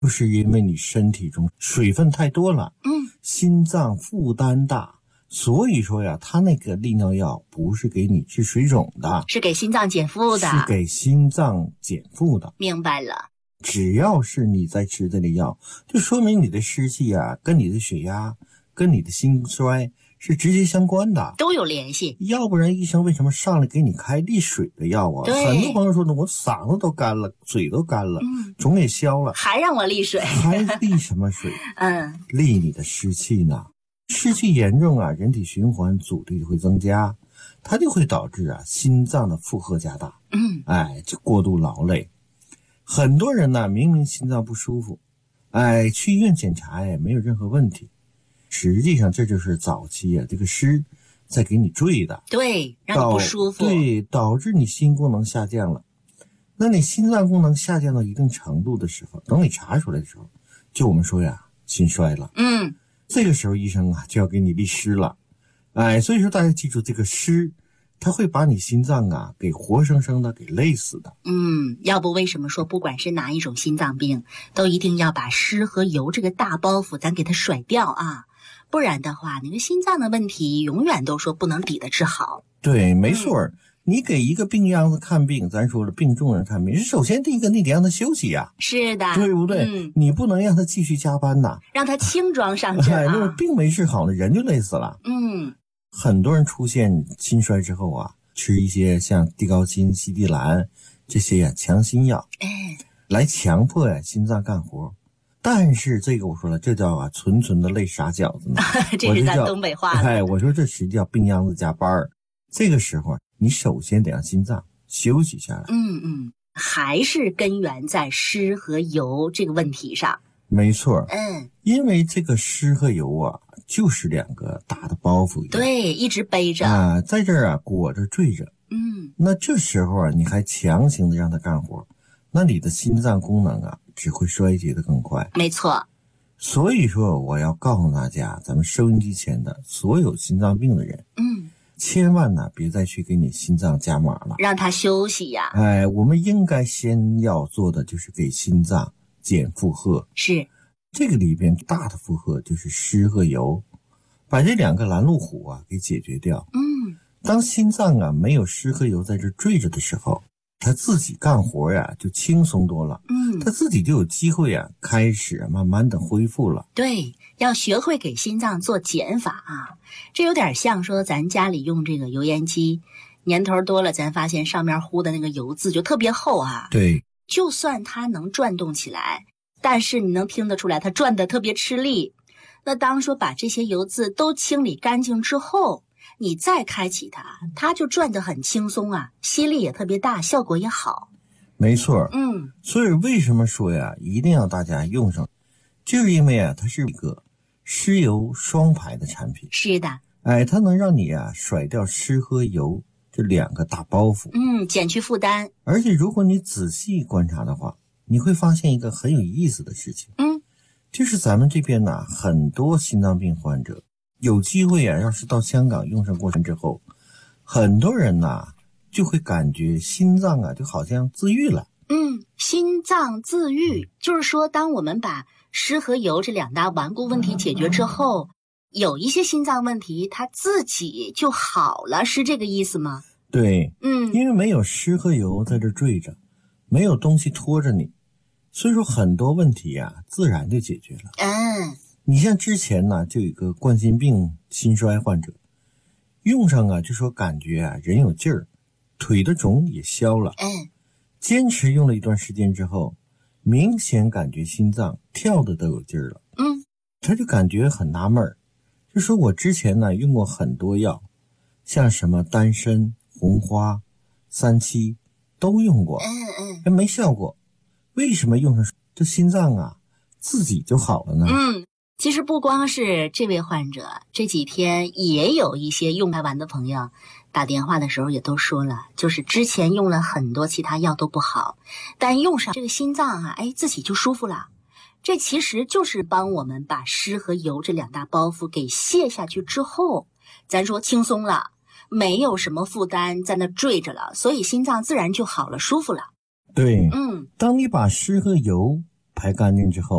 就是因为你身体中水分太多了，心脏负担大，所以说呀，他那个利尿药不是给你治水肿的， 是给心脏减负的， 是给心脏减负的。 明白了。 只要是你在吃这类药，就说明你的湿气啊，跟你的血压，跟你的心衰是直接相关的， 都有联系。 要不然医生为什么上来给你开利水的药啊？很多朋友说呢，我嗓子都干了，嘴都干了，肿也消了， 还让我利水， 还利什么水？利你的湿气呢。湿气严重啊，人体循环阻力会增加，它就会导致啊心脏的负荷加大，就过度劳累。很多人呢，明明心脏不舒服，去医院检查也没有任何问题，实际上这就是早期啊这个湿在给你坠的， 对，让你不舒服， 对，导致你心功能下降了。那你心脏功能下降到一定程度的时候，等你查出来的时候，就我们说呀，心衰了。这个时候医生啊就要给你利湿了。所以说大家记住，这个湿它会把你心脏啊给活生生的给累死的。 要不为什么说不管是哪一种心脏病，都一定要把湿和油这个大包袱咱给它甩掉啊，不然的话，那个心脏的问题永远都说不能抵得治好。 对，没错。你给一个病秧子看病，咱说了，病重人看病，首先第一个你得让他休息呀， 是的， 对不对？你不能让他继续加班呐， 让他轻装上阵啊。 那病没治好了，人就累死了。很多人出现心衰之后啊，吃一些像地高辛、西地兰这些呀强心药，来强迫呀心脏干活。但是这个我说了，这叫啊纯纯的累傻饺子呢。 这是咱东北话。 我说这实际叫病秧子加班。这个时候你首先得让心脏休息下来。 还是根源在湿和油这个问题上。 没错。因为这个湿和油啊，就是两个大的包袱一样。 对，一直背着在这儿啊裹着坠着。那这时候啊，你还强行的让它干活，那你的心脏功能啊只会衰竭的更快。 没错。 所以说我要告诉大家，咱们收音机前的所有心脏病的人，千万呢别再去给你心脏加码了， 让它休息呀。 我们应该先要做的就是给心脏减负荷。 是， 这个里边大的负荷就是湿和油，把这两个拦路虎啊给解决掉。当心脏啊没有湿和油在这坠着的时候，他自己干活呀就轻松多了。他自己就有机会啊开始慢慢的恢复了。 对，要学会给心脏做减法啊。这有点像说咱家里用这个油烟机，年头多了，咱发现上面糊的那个油渍就特别厚啊。 对， 就算它能转动起来，但是你能听得出来它转得特别吃力。那当说把这些油渍都清理干净之后，你再开启它就转得很轻松啊，吸力也特别大，效果也好。 没错。所以为什么说呀一定要大家用上，就是因为啊它是一个湿油双排的产品。 是的。 它能让你啊甩掉湿和油这两个大包袱， 减去负担。 而且如果你仔细观察的话，你会发现一个很有意思的事情。就是咱们这边呢很多心脏病患者有机会啊，要是到香港用上过程之后，很多人呢就会感觉心脏啊就好像自愈了。 心脏自愈就是说，当我们把湿和油这两大顽固问题解决之后，有一些心脏问题它自己就好了，是这个意思吗？ 对。因为没有湿和油在这坠着，没有东西拖着你，所以说很多问题啊自然就解决了。你像之前呢就有一个冠心病心衰患者，用上啊就说感觉啊人有劲儿，腿的肿也消了。坚持用了一段时间之后，明显感觉心脏跳的都有劲儿了。他就感觉很纳闷，就说我之前呢用过很多药，像什么丹参、红花、三七都用过，没效果，为什么用上这心脏啊自己就好了呢？ 其实不光是这位患者，这几天也有一些用完的朋友打电话的时候也都说了，就是之前用了很多其他药都不好，但用上这个心脏啊，自己就舒服了。这其实就是帮我们把湿和油这两大包袱给卸下去之后，咱说轻松了，没有什么负担在那坠着了，所以心脏自然就好了，舒服了。 对。当你把湿和油排干净之后